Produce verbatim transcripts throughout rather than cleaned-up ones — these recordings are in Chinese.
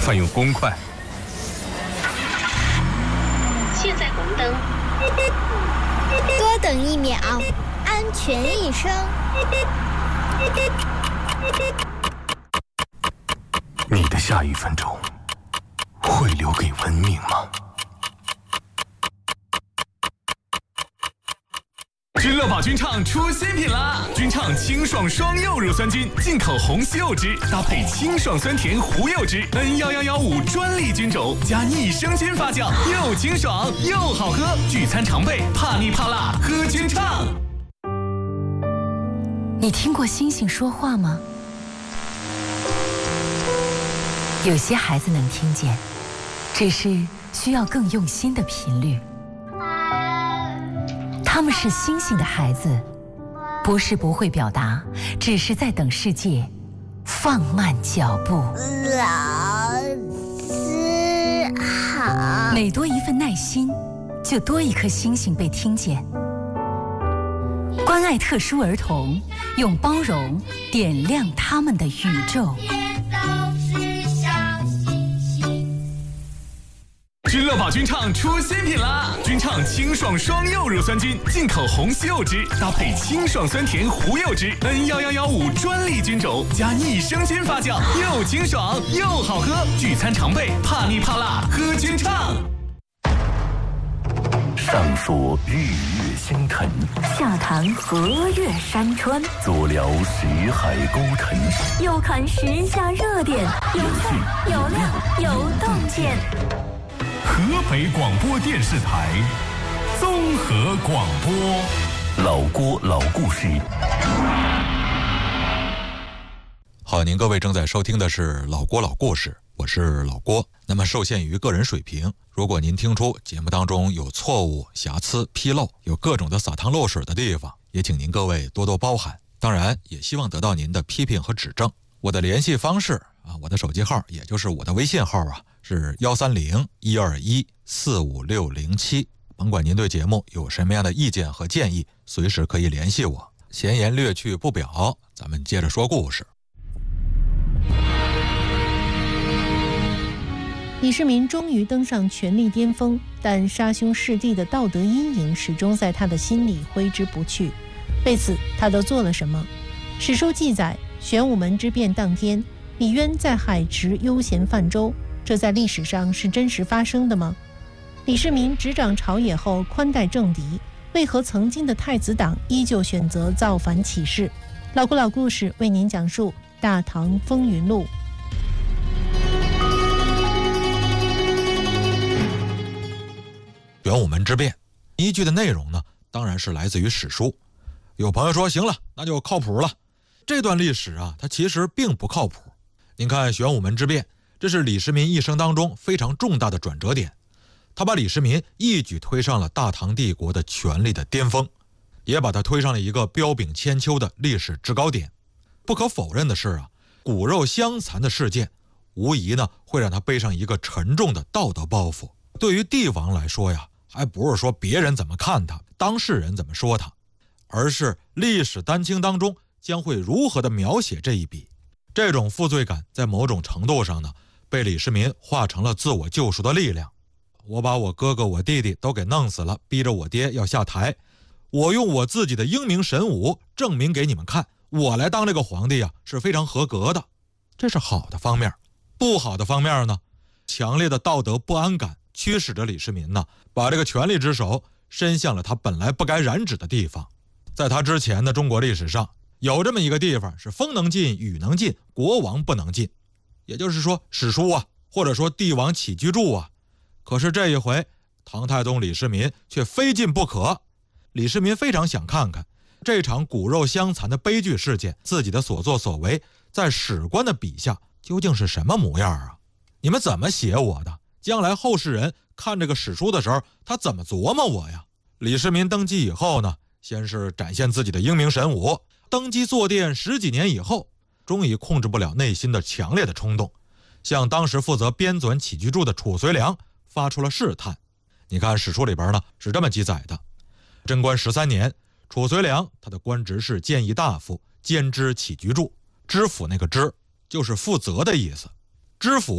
饭用公筷。 现在红灯， 多等一秒，安全一生。 你的下一分钟会留给文明吗？ 君乐宝君畅出新品啦！君畅清爽双柚乳酸菌，进口红西柚汁，搭配清爽酸甜胡柚汁 N 一一一五专利菌种，加益生菌发酵，又清爽又好喝。聚餐常备，怕腻怕辣，喝君畅。 你听过星星说话吗？有些孩子能听见，只是需要更用心的频率。他们是星星的孩子，不是不会表达，只是在等世界放慢脚步。 老师好。 每多一份耐心，就多一颗星星被听见。关爱特殊儿童，用包容点亮他们的宇宙。 君乐宝君畅出新品啦！君畅清爽双柚乳酸菌，进口红西柚汁，搭配清爽酸甜胡柚汁 N 一一一五专利菌种，加益生菌发酵，又清爽又好喝。聚餐常备，怕腻怕辣，喝君畅。 上说日月星辰， 下谈河岳山川， 左聊识海沟沉， 右看时下热点，有趣有料有洞见。 河北广播电视台综合广播， 老郭老故事。 好，您各位正在收听的是老郭老故事，我是老郭。那么受限于个人水平，如果您听出节目当中有错误、瑕疵、纰漏，有各种的洒汤漏水的地方，也请您各位多多包涵。当然也希望得到您的批评和指正。我的联系方式啊，我的手机号也就是我的微信号啊，是幺三零一二一四五六零七。甭管您对节目有什么样的意见和建议，随时可以联系我。闲言略去不表，咱们接着说故事。 李世民终于登上权力巅峰，但杀兄弑弟的道德阴影始终在他的心里挥之不去。为此，他都做了什么？史书记载，玄武门之变当天，李渊在海池悠闲泛舟，这在历史上是真实发生的吗？李世民执掌朝野后宽待政敌，为何曾经的太子党依旧选择造反起事？老郭老故事为您讲述《大唐风云录》。 玄武门之变，依据的内容呢，当然是来自于史书。有朋友说，行了，那就靠谱了。这段历史啊，它其实并不靠谱。您看玄武门之变，这是李世民一生当中非常重大的转折点，他把李世民一举推上了大唐帝国的权力的巅峰，也把他推上了一个彪炳千秋的历史制高点。不可否认的是啊，骨肉相残的事件无疑呢会让他背上一个沉重的道德包袱。对于帝王来说呀，还不是说别人怎么看他，当事人怎么说他，而是历史丹青当中将会如何的描写这一笔。这种负罪感在某种程度上呢，被李世民化成了自我救赎的力量。我把我哥哥我弟弟都给弄死了，逼着我爹要下台，我用我自己的英明神武证明给你们看，我来当这个皇帝呀、啊、是非常合格的。这是好的方面。不好的方面呢，强烈的道德不安感驱使着李世民呢，把这个权力之手伸向了他本来不该染指的地方。在他之前的中国历史上，有这么一个地方是风能进雨能进，国王不能进，也就是说史书啊，或者说帝王起居注啊。可是这一回，唐太宗李世民却非进不可。李世民非常想看看这场骨肉相残的悲剧事件，自己的所作所为在史官的笔下究竟是什么模样啊？你们怎么写我的？将来后世人看这个史书的时候，他怎么琢磨我呀？李世民登基以后呢，先是展现自己的英明神武，登基坐殿十几年以后，终于控制不了内心的强烈的冲动，向当时负责编纂起居注的褚遂良发出了试探。你看史书里边呢是这么记载的：贞观十三年，褚遂良他的官职是谏议大夫，兼知起居注。知府那个知就是负责的意思。知府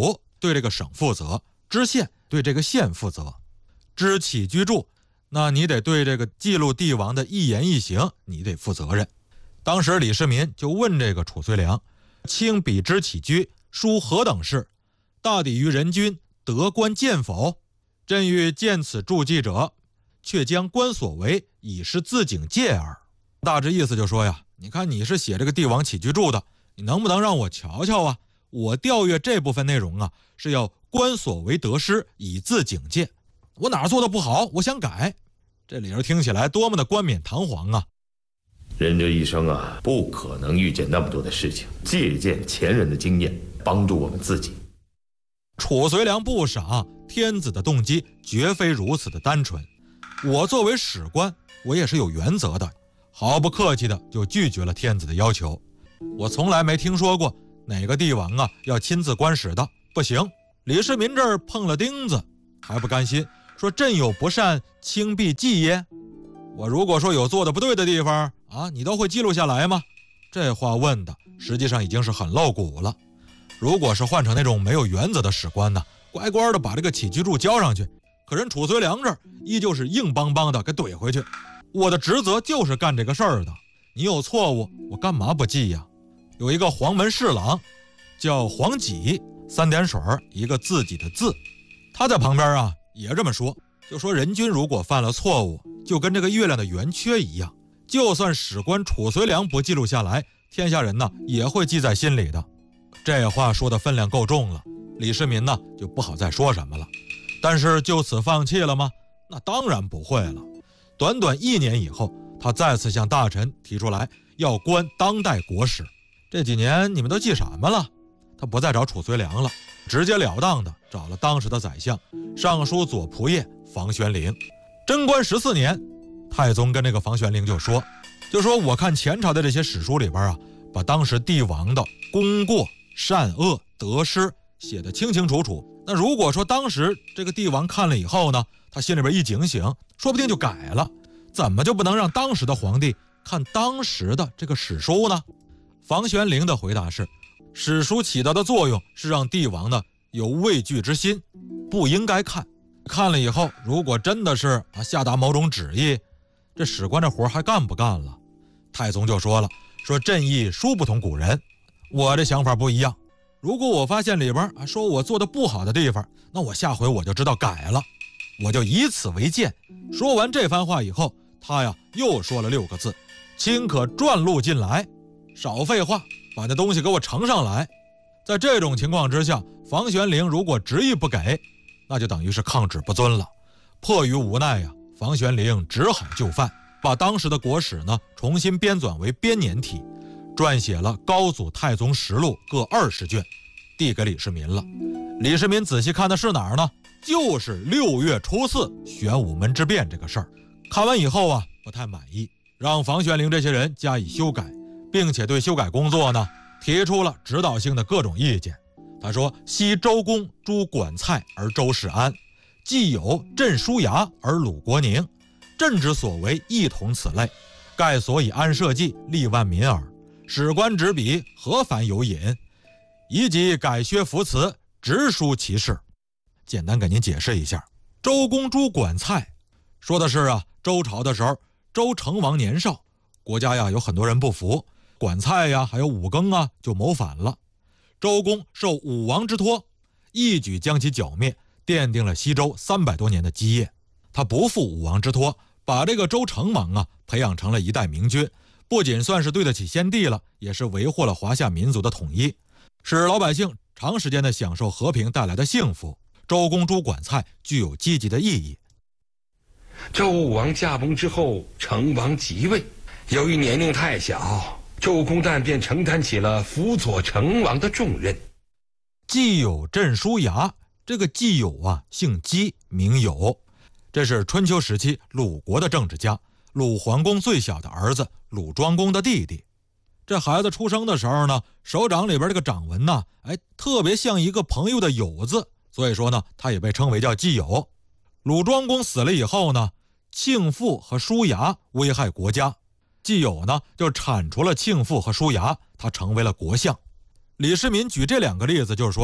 对这个省负责，知县对这个县负责。知起居住，那你得对这个记录帝王的一言一行你得负责任。当时李世民就问这个褚遂良，卿比知起居书何等事？大抵于人君，得官见否？朕欲见此注记者，却将官所为以示自警戒耳。大致意思就说呀，你看你是写这个帝王起居注的，你能不能让我瞧瞧啊？我调阅这部分内容啊，是要官所为得失，以自警戒。我哪儿做的不好，我想改。这理由听起来多么的冠冕堂皇啊！ 人这一生啊，不可能遇见那么多的事情，借鉴前人的经验，帮助我们自己。 褚遂良不傻，天子的动机绝非如此的单纯。我作为史官，我也是有原则的，毫不客气的就拒绝了天子的要求。我从来没听说过哪个帝王啊要亲自观史的，不行。李世民这儿碰了钉子，还不甘心，说朕有不善，卿必记耶？我如果说有做的不对的地方啊，你都会记录下来吗？这话问的实际上已经是很露骨了。如果是换成那种没有原则的史官呢，乖乖的把这个起居注交上去，可人褚遂良这儿依旧是硬邦邦的给怼回去。我的职责就是干这个事儿的，你有错误我干嘛不记呀？有一个黄门侍郎叫黄几，三点水一个自己的字，他在旁边啊也这么说，就说人君如果犯了错误，就跟这个月亮的圆缺一样，就算史官褚遂良不记录下来，天下人呢也会记在心里的。这话说的分量够重了，李世民呢就不好再说什么了。但是就此放弃了吗？那当然不会了。短短一年以后，他再次向大臣提出来要观当代国史。这几年你们都记什么了？他不再找褚遂良了，直截了当的找了当时的宰相尚书左仆射房玄龄。贞观十四年，太宗跟这个房玄龄就说就说我看前朝的这些史书里边啊，把当时帝王的功过善恶得失写得清清楚楚。那如果说当时这个帝王看了以后呢，他心里边一警醒，说不定就改了。怎么就不能让当时的皇帝看当时的这个史书呢？房玄龄的回答是，史书起到的作用是让帝王呢有畏惧之心，不应该看。看了以后，如果真的是啊下达某种旨意，这史官这活还干不干了？太宗就说了，说朕意殊不同古人，我这想法不一样。如果我发现里边啊说我做的不好的地方，那我下回我就知道改了，我就以此为鉴。说完这番话以后，他呀又说了六个字，卿可转录进来。少废话，把那东西给我呈上来。在这种情况之下，房玄龄如果执意不给，那就等于是抗旨不遵了。迫于无奈呀、啊，房玄龄只好就范，把当时的国史呢重新编纂为编年体，撰写了《高祖太宗实录》各二十卷，递给李世民了。李世民仔细看的是哪儿呢？就是六月初四玄武门之变这个事儿。看完以后啊，不太满意，让房玄龄这些人加以修改，并且对修改工作呢提出了指导性的各种意见。他说：昔周公诛管蔡而周世安，既有镇叔牙而鲁国宁，朕之所为亦同此类，盖所以安社稷，利万民耳。史官执笔，何凡有隐？以己改削扶辞，直抒其事。简单给您解释一下，周公诛管蔡，说的是啊，周朝的时候，周成王年少，国家呀有很多人不服，管蔡呀还有武庚啊就谋反了。周公受武王之托，一举将其剿灭，奠定了西周三百多年的基业。他不负武王之托，把这个周成王啊培养成了一代明君，不仅算是对得起先帝了，也是维护了华夏民族的统一，使老百姓长时间的享受和平带来的幸福。周公诛管蔡具有积极的意义。 周武王驾崩之后，成王即位，由于年龄太小，周公旦便承担起了辅佐成王的重任。 既有镇叔牙，这个既有啊姓姬名有，这是春秋时期鲁国的政治家，鲁桓公最小的儿子，鲁庄公的弟弟。这孩子出生的时候呢，手掌里边这个掌纹呢，哎，特别像一个朋友的友字，所以说呢，他也被称为叫季友。鲁庄公死了以后呢，庆父和叔牙危害国家，季友呢就铲除了庆父和叔牙，他成为了国相。李世民举这两个例子就是说呀，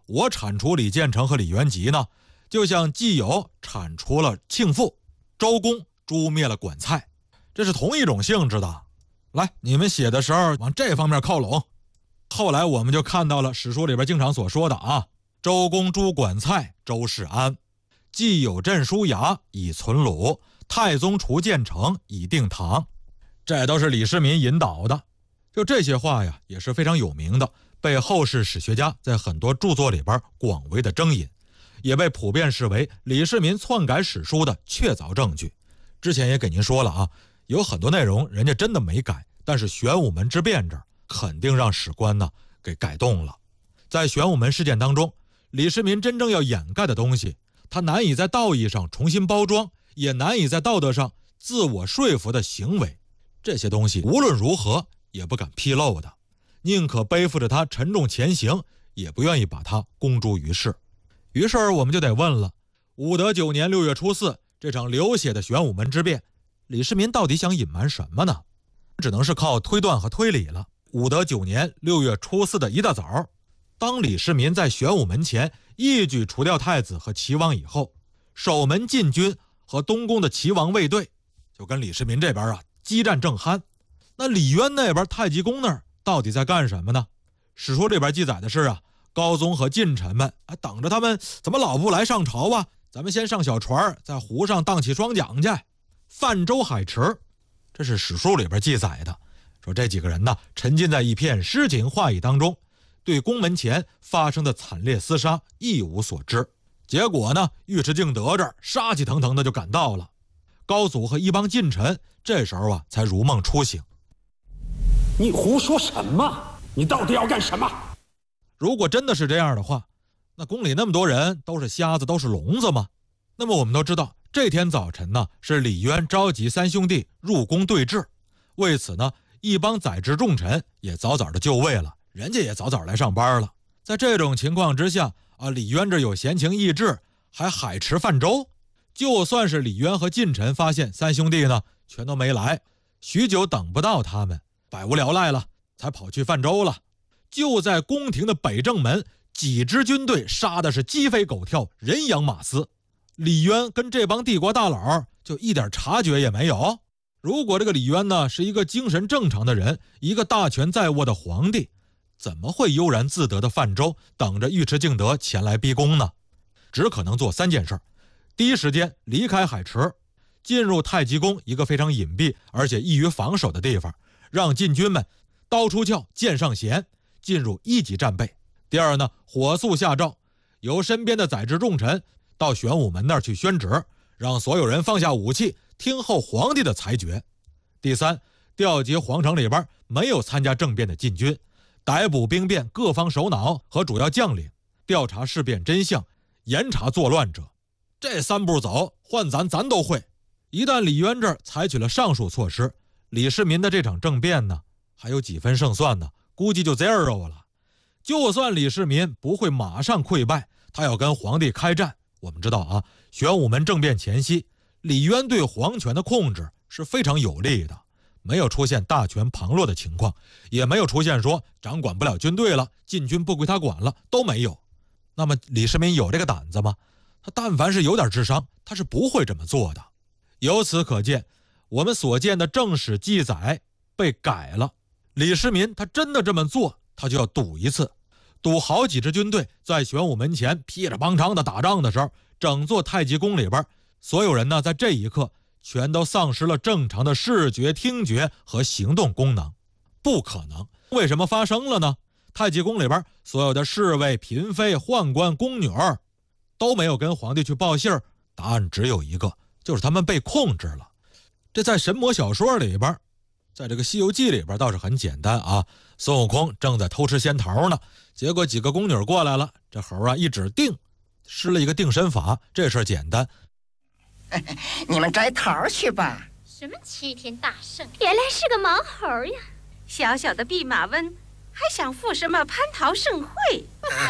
我铲除李建成和李元吉呢，就像季友铲除了庆父，周公诛灭了管蔡，这是同一种性质的。来，你们写的时候往这方面靠拢。后来我们就看到了史书里边经常所说的啊，周公诛管蔡，周世安；季友镇舒牙，以存鲁；太宗除建成，以定唐。这都是李世民引导的。就这些话呀，也是非常有名的，被后世史学家在很多著作里边广为的征引，也被普遍视为李世民篡改史书的确凿证据。之前也给您说了啊，有很多内容人家真的没改，但是玄武门之变这儿肯定让史官呢给改动了。在玄武门事件当中，李世民真正要掩盖的东西，他难以在道义上重新包装，也难以在道德上自我说服的行为，这些东西无论如何也不敢披露的，宁可背负着它沉重前行，也不愿意把它公诸于世。于是我们就得问了，武德九年六月初四这场流血的玄武门之变，李世民到底想隐瞒什么呢？只能是靠推断和推理了。武德九年六月初四的一大早，当李世民在玄武门前一举除掉太子和齐王以后，守门禁军和东宫的齐王卫队就跟李世民这边啊激战正酣。那李渊那边太极宫那儿到底在干什么呢？史书这边记载的是啊，高宗和近臣们啊等着他们怎么老不来上朝啊，咱们先上小船在湖上荡起双桨去。泛舟海池，这是史书里边记载的，说这几个人呢沉浸在一片诗情画意当中，对宫门前发生的惨烈厮杀一无所知。结果呢，尉迟敬德这儿杀气腾腾的就赶到了，高祖和一帮近臣这时候啊才如梦初醒。 你胡说什么？你到底要干什么？ 如果真的是这样的话，那宫里那么多人都是瞎子都是聋子吗？那么我们都知道，这天早晨呢是李渊召集三兄弟入宫对峙，为此呢一帮宰执重臣也早早的就位了，人家也早早来上班了。在这种情况之下啊，李渊这有闲情逸致，还海池泛舟。就算是李渊和近臣发现三兄弟呢全都没来，许久等不到他们，百无聊赖了，才跑去泛舟了。就在宫廷的北正门，几支军队杀的是鸡飞狗跳，人仰马嘶。李渊跟这帮帝国大佬就一点察觉也没有。如果这个李渊呢是一个精神正常的人，一个大权在握的皇帝，怎么会悠然自得的泛舟，等着尉迟敬德前来逼宫呢？只可能做三件事。第一时间离开海池，进入太极宫一个非常隐蔽而且易于防守的地方，让禁军们刀出鞘，剑上弦，进入一级战备。第二呢，火速下诏，由身边的宰执重臣到玄武门那儿去宣旨，让所有人放下武器，听候皇帝的裁决。第三，调集皇城里边没有参加政变的禁军，逮捕兵变各方首脑和主要将领，调查事变真相，严查作乱者。这三步走，换咱咱都会。一旦李渊这儿采取了上述措施，李世民的这场政变呢，还有几分胜算呢？估计就 zero 了。就算李世民不会马上溃败，他要跟皇帝开战。我们知道啊，玄武门政变前夕，李渊对皇权的控制是非常有利的，没有出现大权旁落的情况，也没有出现说掌管不了军队了，禁军不归他管了，都没有。那么李世民有这个胆子吗？他但凡是有点智商，他是不会这么做的。由此可见，我们所见的正史记载被改了。李世民他真的这么做，他就要赌一次，赌好几支军队在玄武门前噼里乓乓的打仗的时候，整座太极宫里边，所有人呢在这一刻全都丧失了正常的视觉、听觉和行动功能。不可能。为什么发生了呢？太极宫里边所有的侍卫、嫔妃、宦官、宫女儿都没有跟皇帝去报信儿，答案只有一个，就是他们被控制了。这在神魔小说里边，在这个西游记里边倒是很简单啊，孙悟空正在偷吃仙桃呢，结果几个宫女过来了，这猴啊一指定，施了一个定身法，这事儿简单。 你们摘桃去吧。 什么齐天大圣， 原来是个盲猴呀！小小的弼马温还想赴什么蟠桃盛会？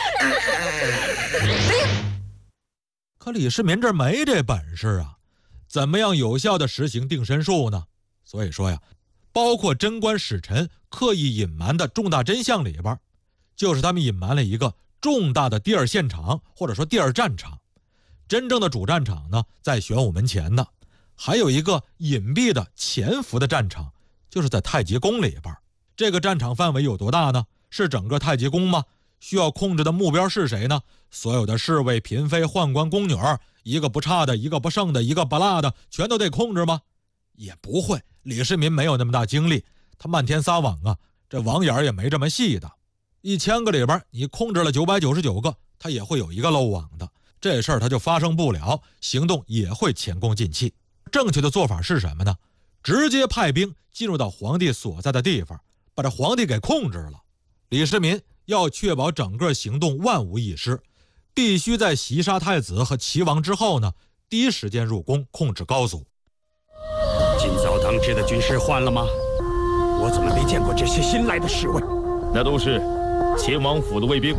可李世民这没这本事啊，怎么样有效地实行定身术呢？所以说呀，包括贞观使臣刻意隐瞒的重大真相里边，就是他们隐瞒了一个重大的第二现场或者说第二战场。真正的主战场呢，在玄武门前呢，还有一个隐蔽的潜伏的战场，就是在太极宫里边。这个战场范围有多大呢？是整个太极宫吗？需要控制的目标是谁呢？所有的侍卫、嫔妃、宦官、宫女，一个不差的，一个不剩的，一个不落的，全都得控制吗？也不会，李世民没有那么大精力，他漫天撒网啊，这网眼也没这么细的。一千个里边，你控制了九百九十九个，他也会有一个漏网的，这事儿他就发生不了，行动也会前功尽弃。正确的做法是什么呢？直接派兵进入到皇帝所在的地方，把这皇帝给控制了。李世民要确保整个行动万无一失，必须在袭杀太子和齐王之后呢，第一时间入宫控制高祖。 今早当值的军士换了吗？我怎么没见过这些新来的侍卫？ 那都是秦王府的卫兵。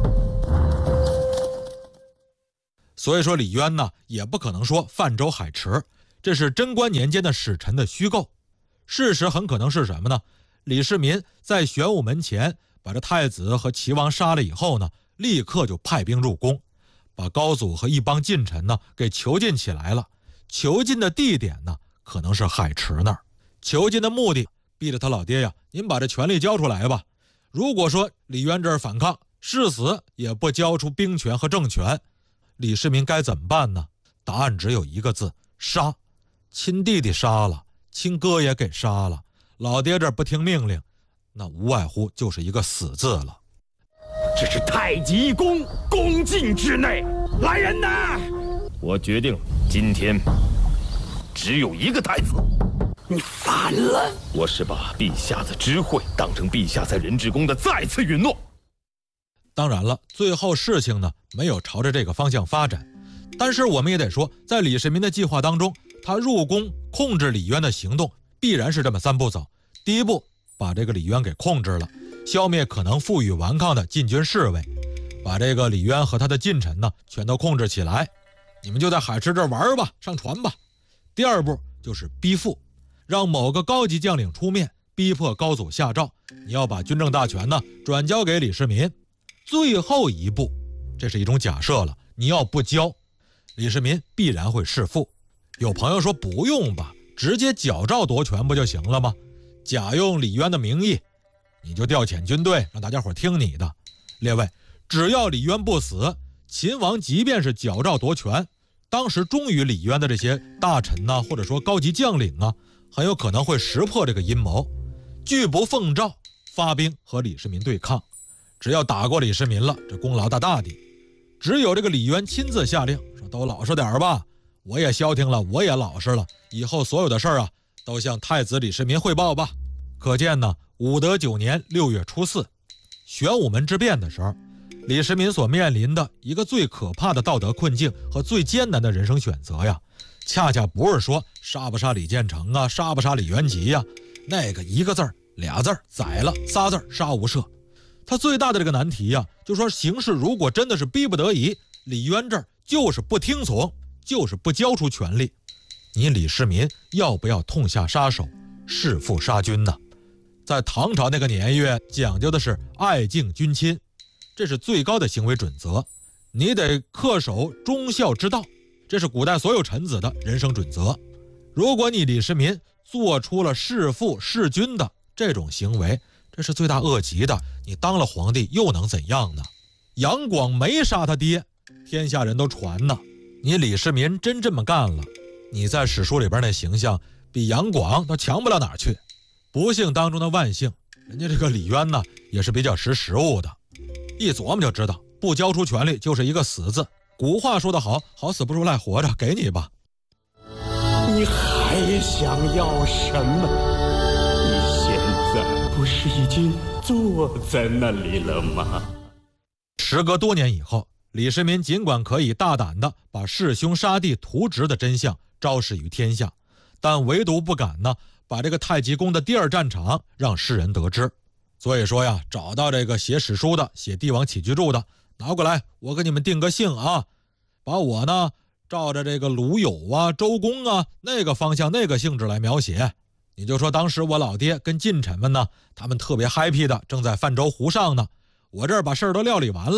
所以说李渊呢，也不可能说泛舟海池，这是贞观年间的使臣的虚构。事实很可能是什么呢？李世民在玄武门前把这太子和齐王杀了以后呢，立刻就派兵入宫，把高祖和一帮近臣呢给囚禁起来了。囚禁的地点呢，可能是海池那儿。囚禁的目的，逼着他老爹呀，您把这权力交出来吧。如果说李渊这儿反抗，誓死也不交出兵权和政权，李世民该怎么办呢？答案只有一个字：杀。亲弟弟杀了，亲哥也给杀了，老爹这儿不听命令，那无外乎就是一个死字了。 这是太极宫宫禁之内，来人呐！ 我决定今天只有一个太子。 你反了！ 我是把陛下的知会当成陛下在仁智宫的再次允诺。 当然了，最后事情呢没有朝着这个方向发展，但是我们也得说，在李世民的计划当中，他入宫控制李渊的行动必然是这么三步走。第一步，把这个李渊给控制了，消灭可能负隅顽抗的禁军侍卫，把这个李渊和他的近臣呢全都控制起来，你们就在海池这玩吧，上船吧。第二步就是逼父，让某个高级将领出面逼迫高祖下诏，你要把军政大权呢转交给李世民。最后一步，这是一种假设了，你要不交，李世民必然会弑父。有朋友说不用吧，直接矫诏夺权不就行了吗？假用李渊的名义，你就调遣军队，让大家伙听你的。列位，只要李渊不死，秦王即便是矫诏夺权，当时忠于李渊的这些大臣呐、啊，或者说高级将领啊，很有可能会识破这个阴谋，拒不奉诏发兵和李世民对抗。只要打过李世民了，这功劳大大的。只有这个李渊亲自下令说，都老实点吧，我也消停了，我也老实了，以后所有的事儿啊都向太子李世民汇报吧。可见呢，武德九年六月初四，玄武门之变的时候，李世民所面临的一个最可怕的道德困境和最艰难的人生选择呀，恰恰不是说杀不杀李建成啊，杀不杀李元吉呀，那个一个字儿俩字儿宰了，仨字儿杀无赦。他最大的这个难题呀，就说形势如果真的是逼不得已，李渊这儿就是不听从，就是不交出权力，你李世民要不要痛下杀手，弑父杀君呢？在唐朝那个年月，讲究的是爱敬君亲，这是最高的行为准则，你得恪守忠孝之道，这是古代所有臣子的人生准则。如果你李世民做出了弑父弑君的这种行为，这是罪大恶极的，你当了皇帝又能怎样呢？杨广没杀他爹，天下人都传呢。你李世民真这么干了，你在史书里边那形象比杨广都强不了哪儿去。不幸当中的万幸，人家这个李渊呢也是比较识时务的，一琢磨就知道不交出权力就是一个死字。古话说得好，好死不如赖活着，给你吧。 你还想要什么？你现在不是已经坐在那里了吗？ 时隔多年以后，李世民尽管可以大胆地把弑兄杀弟图直的真相昭示于天下，但唯独不敢呢把这个太极宫的第二战场让世人得知。所以说呀，找到这个写史书的、写帝王起居注的，拿过来，我给你们定个性啊，把我呢照着这个鲁友啊、周公啊那个方向、那个性质来描写。你就说当时我老爹跟近臣们呢，他们特别 happy 的正在泛舟湖上呢，我这儿把事儿都料理完了，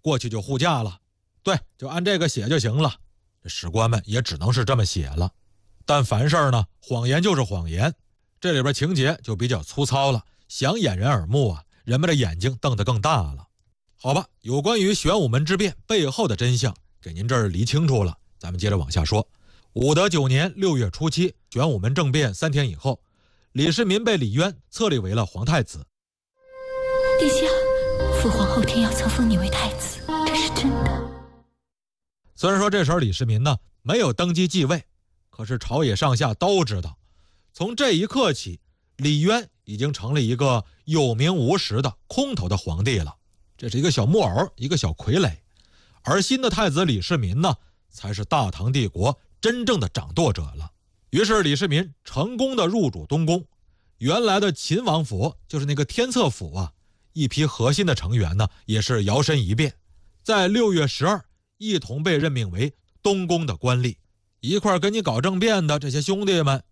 过去就护驾了。对，就按这个写就行了。这史官们也只能是这么写了。但凡事呢，谎言就是谎言，这里边情节就比较粗糙了，想掩人耳目啊，人们的眼睛瞪得更大了。好吧，有关于玄武门之变背后的真相，给您这儿理清楚了。咱们接着往下说。武德九年六月初七，玄武门政变三天以后，李世民被李渊册立为了皇太子。 陛下，父皇后天要册封你为太子，这是真的。 虽然说这时候李世民呢没有登基继位，可是朝野上下都知道，从这一刻起，李渊已经成了一个有名无实的空头的皇帝了。这是一个小木偶，一个小傀儡。而新的太子李世民呢，才是大唐帝国真正的掌舵者了。于是李世民成功的入主东宫，原来的秦王府，就是那个天策府啊，一批核心的成员呢也是摇身一变，在六月十二一同被任命为东宫的官吏。一块跟你搞政变的这些兄弟们